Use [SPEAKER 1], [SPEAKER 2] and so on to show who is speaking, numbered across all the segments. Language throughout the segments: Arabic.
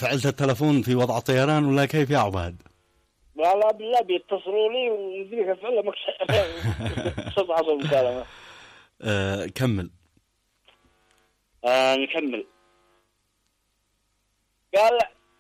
[SPEAKER 1] فعلت التلفون في وضع طيران ولا كيف يا عباد؟
[SPEAKER 2] والله بالله بيتصلوا لي ويدريك افعل لك صدق عصر المكالمة.
[SPEAKER 1] كمل.
[SPEAKER 2] نكمل. قال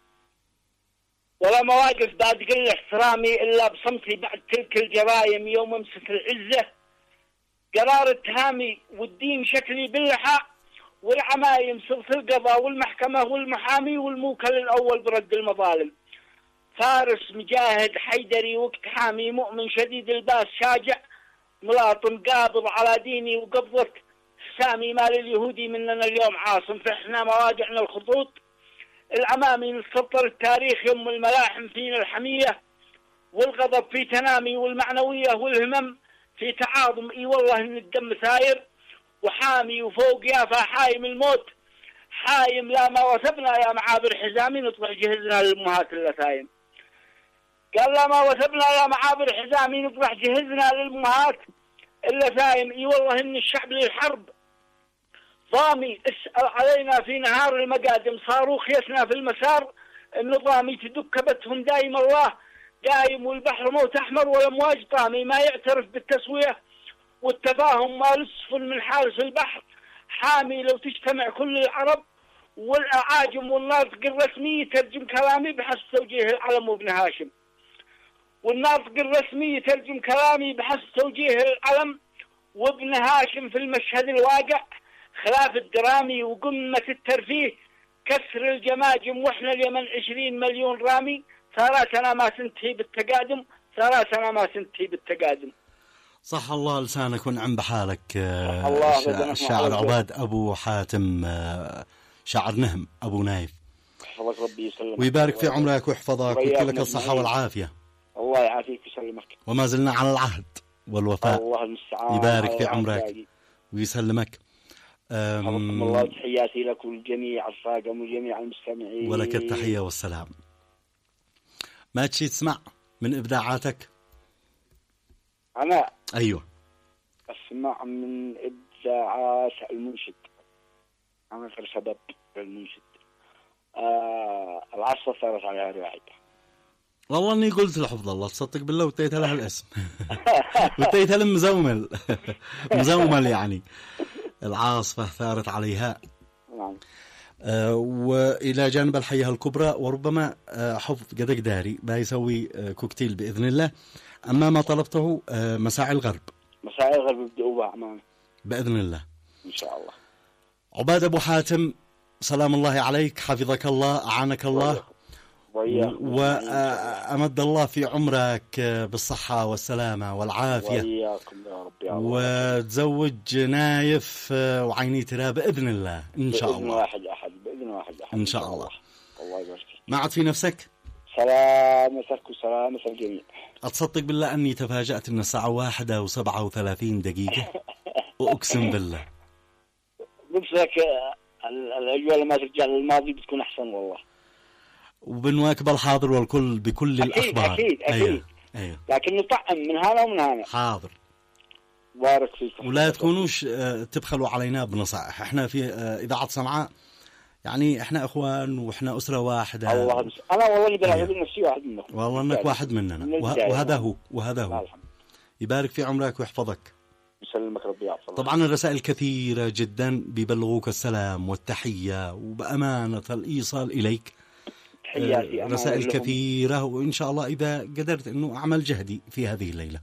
[SPEAKER 2] ولا مواقف بعد قل احترامي إلا بصمتي بعد تلك الجرائم يوم أمست العزة، قرار اتهامي والدين شكلي باللحى، والعمايم صرت القضاء والمحكمة والمحامي والموكل الأول برد المظالم. فارس مجاهد حيدري وقت حامي، مؤمن شديد الباس شاجع، ملاطم قابض على ديني وقبضة سامي، مال اليهودي مننا اليوم عاصم، فإحنا مواجعنا الخطوط الأمامي، نسطر التاريخ يوم الملاحم فينا الحمية، والغضب في تنامي والمعنوية والهمم في تعاظم، اي والله ان الدم ثاير وحامي وفوق يافا حايم الموت حايم، لا ما وثبنا يا معابر حزامي نطلع جهزنا للأمهات اللثايم. قال لا ما وثبنا يا معابر حزامي نطلع جهزنا للأمهات اللثايم، اي والله ان الشعب للحرب ضامي، اسأل علينا في نهار المقادم، صاروخ يسنى في المسار النظامي، تدكبتهم دايم الله دايم، والبحر موت أحمر والأمواج طامي، ما يعترف بالتسوية والتفاهم، ما لصف من حارس البحر حامي، لو تجتمع كل العرب والأعاجم والناطق الرسمي يترجم كلامي بحسب توجيه العلم وابن هاشم، والناطق الرسمي يترجم كلامي بحسب توجيه العلم وابن هاشم، في المشهد الواقع خلاف الدرامي وقمة الترفيه كسر الجماجم، واحنا اليمن 20 مليون رامي، ثاراتنا ما تنتهي بالتقادم، ثاراتنا ما تنتهي بالتقادم.
[SPEAKER 1] صح الله لسانك ونعم بحالك.
[SPEAKER 2] الشاعر
[SPEAKER 1] عباد أبو حاتم، شاعر نهم أبو نايف،
[SPEAKER 2] حفظك ربي يسلمك
[SPEAKER 1] ويبارك في عمرك ويحفظك ويكون لك الصحة والعافية.
[SPEAKER 2] الله يعافيك ويسلمك.
[SPEAKER 1] وما زلنا على العهد والوفاء.
[SPEAKER 2] الله المستعان.
[SPEAKER 1] يبارك في عمرك ويسلمك.
[SPEAKER 2] حفظكم الله، تحياتي لكم الجميع الصاقم وجميع المستمعين.
[SPEAKER 1] ولك التحية والسلام. ما تشي تسمع من إبداعاتك؟
[SPEAKER 2] أنا
[SPEAKER 1] أيوة
[SPEAKER 2] أسمع من إبداعات المنشد. أنا غير سبب المنشد. العصر صارت عليها رواية.
[SPEAKER 1] والله إني قلت لحفظ الله تصدق بالله وتيتها لها الاسم وتيتها لمزومل مزومل يعني العاصفة ثارت عليها.
[SPEAKER 2] نعم.
[SPEAKER 1] وإلى جانب الحياة الكبرى، وربما حفظ قدق داري بيسوي كوكتيل بإذن الله. أما ما طلبته مساعي الغرب،
[SPEAKER 2] مساعي الغرب يبدأوا بأعمال
[SPEAKER 1] بإذن الله
[SPEAKER 2] إن شاء الله.
[SPEAKER 1] عباد أبو حاتم، سلام الله عليك، حفظك الله، أعانك الله، وأمد الله في عمرك بالصحة والسلامة والعافية،
[SPEAKER 2] وإياكم يا رب يا الله،
[SPEAKER 1] وتزوج نايف وعيني ترى بإذن الله إن شاء الله.
[SPEAKER 2] بإذن واحد أحد
[SPEAKER 1] إن شاء الله.
[SPEAKER 2] الله يبارك.
[SPEAKER 1] ما عاد في نفسك؟
[SPEAKER 2] سلامتك وسلامة الجميع.
[SPEAKER 1] أتصدق بالله أني تفاجأت أن الساعة 1:37 وأقسم بالله
[SPEAKER 2] نفسك الأجواء لما ترجع للماضي بتكون أحسن والله.
[SPEAKER 1] وبنواكب الحاضر والكل بكل الأخبار.
[SPEAKER 2] أكيد.
[SPEAKER 1] أيوه.
[SPEAKER 2] لكن نطعم من هنا ومن هنا.
[SPEAKER 1] حاضر.
[SPEAKER 2] بارك فيكم.
[SPEAKER 1] ولا تكونوش تبخلوا علينا بنصائح. احنا في إذاعة صنعاء يعني احنا اخوان واحنا أسرة واحدة.
[SPEAKER 2] الله انا والله بعتبر نفسي واحد منكم.
[SPEAKER 1] والله انك واحد مننا، وهذا هو. يبارك في عمرك ويحفظك.
[SPEAKER 2] يسلمك ربي يعفو.
[SPEAKER 1] طبعا الرسائل كثيرة جدا بيبلغوك السلام والتحية، وبأمانة الإيصال إليك
[SPEAKER 2] تحياتي.
[SPEAKER 1] رسائل كثيرة، وإن شاء الله إذا قدرت إنه أعمل جهدي في هذه الليلة.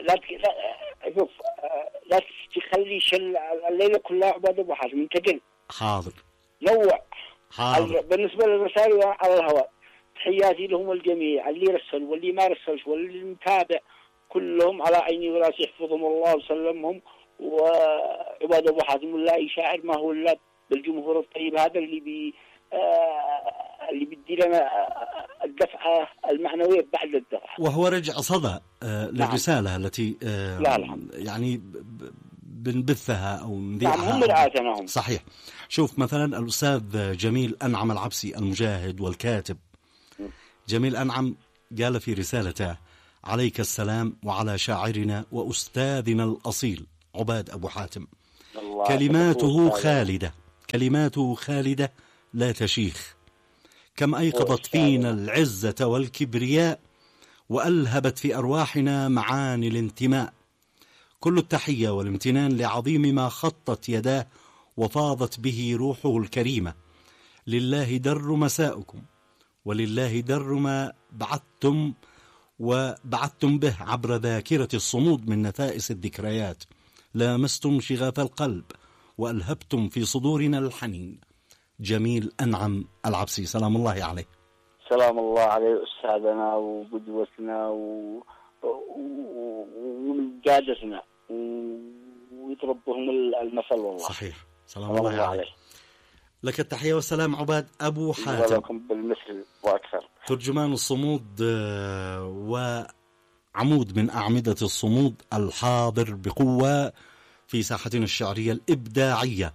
[SPEAKER 2] لا تخلي الليلة كلها عبادة أبو حاتم، انتقل.
[SPEAKER 1] حاضر.
[SPEAKER 2] نوع.
[SPEAKER 1] حاضر.
[SPEAKER 2] بالنسبة للرسائل على الهواء، تحياتي لهم الجميع، اللي رسل واللي ما رسلش واللي متابع، كلهم على عيني وراسي، يحفظهم الله وسلمهم. وعباد أبو حاتم لا شاعر ما هو إلا بالجمهور الطيب هذا اللي بيدي لنا الدفعة المعنوية بعد الدفعة،
[SPEAKER 1] وهو رجع صدى للرسالة التي يعني بنبثها أو نذيعها.
[SPEAKER 2] هم رعاتنا هم.
[SPEAKER 1] صحيح. شوف مثلا الأستاذ جميل أنعم العبسي المجاهد والكاتب، جميل أنعم قال في رسالته: عليك السلام وعلى شاعرنا وأستاذنا الأصيل عباد أبو حاتم، كلماته خالدة لا تشيخ، كم أيقظت فينا العزة والكبرياء، وألهبت في أرواحنا معاني الانتماء. كل التحية والامتنان لعظيم ما خطت يداه وفاضت به روحه الكريمة. لله در مساؤكم، ولله در ما بعثتم به عبر ذاكرة الصمود من نفائس الذكريات. لامستم شغاف القلب وألهبتم في صدورنا الحنين. جميل أنعم العبسي، سلام الله عليه.
[SPEAKER 2] سلام الله عليه أستاذنا وقدوتنا ومجادتنا ويتربهم المثل والله.
[SPEAKER 1] صحيح، سلام الله عليه. لك التحية والسلام عباد أبو حاتم،
[SPEAKER 2] ولكم بالمثل وأكثر،
[SPEAKER 1] ترجمان الصمود وعمود من أعمدة الصمود الحاضر بقوة في ساحتنا الشعرية الإبداعية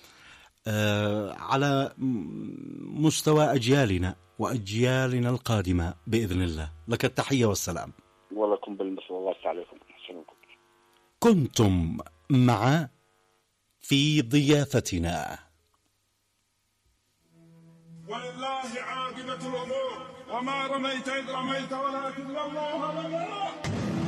[SPEAKER 1] على مستوى أجيالنا وأجيالنا القادمة بإذن الله. لك التحية والسلام.
[SPEAKER 2] ولكم بالمثل، الله عليكم.
[SPEAKER 1] كنتم مع في ضيافتنا.
[SPEAKER 3] ولله عاقبة الأمور، وما رميت إذ رميت ولكن الله رمى.